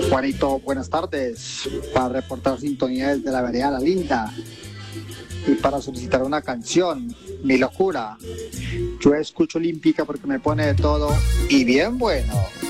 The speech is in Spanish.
Juanito, buenas tardes. Para reportar sintonía desde la vereda La Linda y para solicitar una canción, Mi Locura. Yo escucho Olímpica porque me pone de todo y bien bueno.